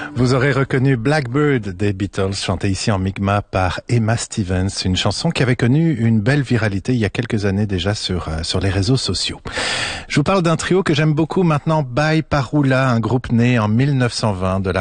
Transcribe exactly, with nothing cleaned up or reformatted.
Vous aurez reconnu Blackbird des Beatles, chanté ici en Mi'kmaq par Emma Stevens, une chanson qui avait connu une belle viralité il y a quelques années déjà sur euh, sur les réseaux sociaux. Je vous parle d'un trio que j'aime beaucoup maintenant, By Parula, un groupe né en mille neuf cent vingt de la